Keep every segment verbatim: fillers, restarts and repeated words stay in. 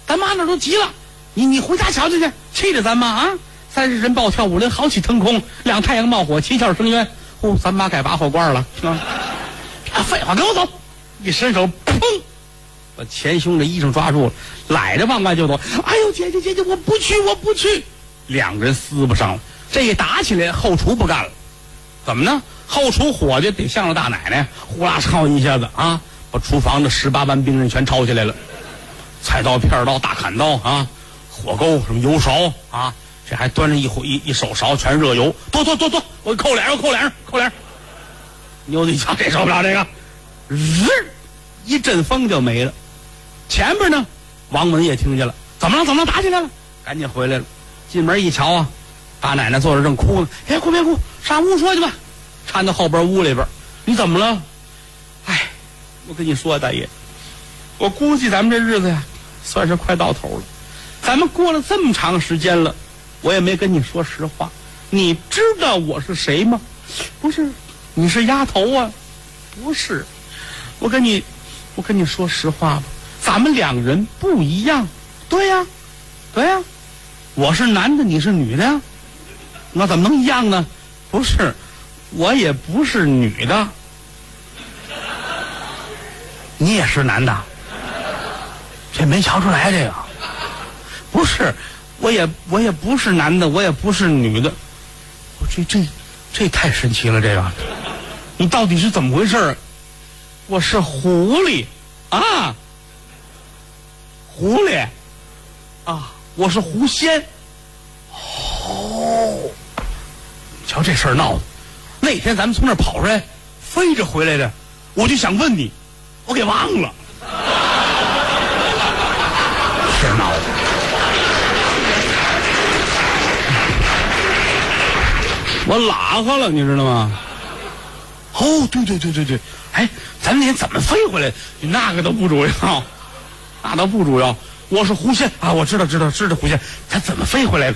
咱妈那都急了，你你回家瞧瞧去，气着咱妈啊！三十人暴跳，五人豪气腾空，两太阳冒火，七窍生烟。呼，咱妈该拔火罐了啊！废话，跟我走！一伸手，砰，把前胸的衣裳抓住了，揽着往外就走。哎呦，姐姐姐姐，我不去，我不去！两个人撕不上了，这一打起来，后厨不干了。怎么呢？后厨伙计得像了大奶奶，呼啦抄一下子啊，把厨房的十八般兵刃全抄起来了，菜刀、片刀、大砍刀啊，火钩什么油勺啊，这还端着一壶一一手勺，全是热油，多多多多，我扣脸上，扣脸上，扣脸上。牛子一瞧，这受不了这个，日一阵风就没了。前边呢，王文也听见了，怎么了？怎么了？打起来了？赶紧回来了。进门一瞧啊，大奶奶坐着正哭呢。哎，哭别哭，上屋说去吧。搀到后边屋里边，你怎么了？哎，我跟你说，大爷，我估计咱们这日子呀，算是快到头了。咱们过了这么长时间了，我也没跟你说实话。你知道我是谁吗？不是，你是丫头啊？不是，我跟你，我跟你说实话吧，咱们两人不一样。对呀，对呀，我是男的，你是女的呀，那怎么能一样呢？不是，我也不是女的，你也是男的，这没瞧出来这个。不是，我也我也不是男的，我也不是女的，我这这这太神奇了，这个，你到底是怎么回事？我是狐狸啊，狐狸啊，我是狐仙。哦，瞧这事儿闹的，那天咱们从那儿跑出来，飞着回来的，我就想问你，我给忘了。是闹的。我拉哈了，你知道吗？哦，对对对对对，哎，咱那天怎么飞回来？那个都不主要，那都不主要。我是狐仙啊，我知道知道知道狐仙，他怎么飞回来的？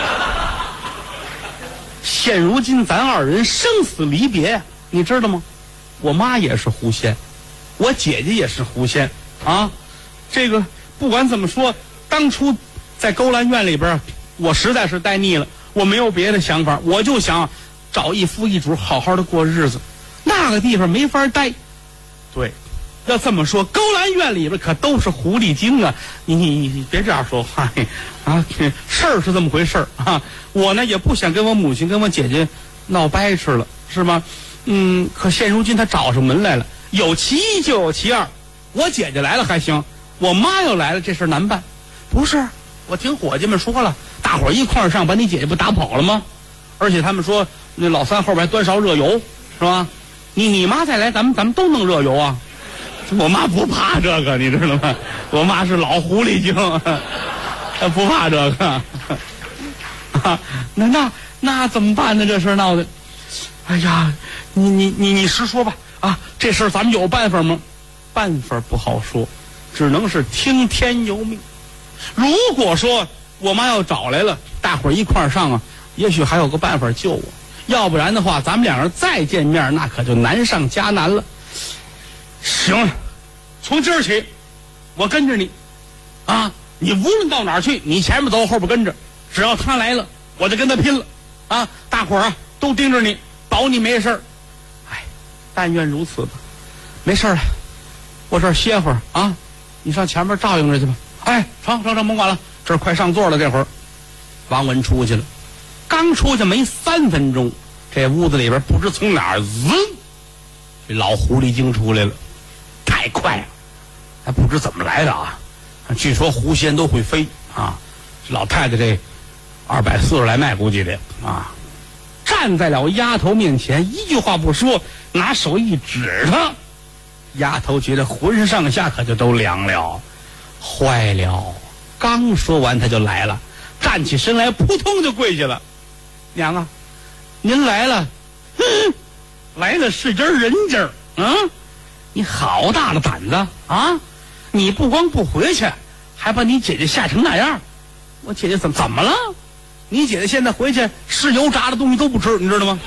现如今咱二人生死离别，你知道吗？我妈也是狐仙，我姐姐也是狐仙啊。这个不管怎么说，当初在勾栏院里边，我实在是待腻了。我没有别的想法，我就想找一夫一主好好的过日子。那个地方没法待。对，要这么说，勾栏院里边可都是狐狸精啊！你你你别这样说话啊！事儿是这么回事啊！我呢也不想跟我母亲跟我姐姐闹掰扯了，是吗？嗯，可现如今他找上门来了，有其一就有其二。我姐姐来了还行，我妈要来了，这事儿难办。不是，我听伙计们说了。大伙儿一块儿上，把你姐姐不打跑了吗？而且他们说那老三后边还端勺热油，是吧？你你妈再来，咱们咱们都弄热油啊！我妈不怕这个，你知道吗？我妈是老狐狸精，她不怕这个。啊，那那那怎么办呢？这事儿闹的，哎呀，你你你你实说吧啊！这事儿咱们有办法吗？办法不好说，只能是听天由命。如果说我妈要找来了，大伙儿一块儿上啊，也许还有个办法救我。要不然的话，咱们两人再见面，那可就难上加难了。行了，从今儿起，我跟着你，啊，你无论到哪儿去，你前面走，后边跟着，只要他来了，我就跟他拼了，啊，大伙儿啊都盯着你，保你没事儿。哎，但愿如此吧。没事了，我这儿歇会儿啊，你上前面照应着去吧。哎，成成成，甭管了。这快上座了，这会儿王文出去了，刚出去没三分钟，这屋子里边不知从哪儿滋，这老狐狸精出来了，太快了，还不知怎么来的啊！据说狐仙都会飞啊！这老太太这二百四十来迈，估计得啊，站在了丫头面前，一句话不说，拿手一指她，丫头觉得浑身上下可就都凉了，坏了。刚说完他就来了，站起身来扑通就跪下了。娘啊，您来了，嗯，来了是家人家啊！你好大的胆子啊！你不光不回去，还把你姐姐吓成那样。我姐姐怎么怎么了？你姐姐现在回去是油炸的东西都不吃，你知道吗？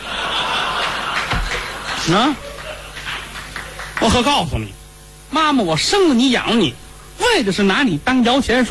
啊！我可告诉你，妈妈，我生了你养了你，为的是拿你当摇钱树。